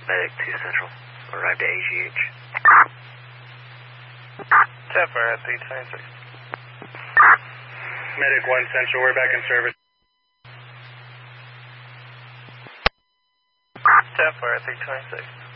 Medic 2 Central, arrived at AGH. Sapphire at 326. Medic 1 Central, we're back in service. Sapphire at 326.